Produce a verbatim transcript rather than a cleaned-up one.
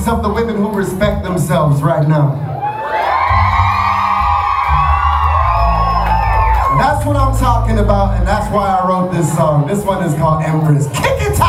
voices of the women who respect themselves right now. That's what I'm talking about, and that's why I wrote this song. This one is called Empress. Kick it,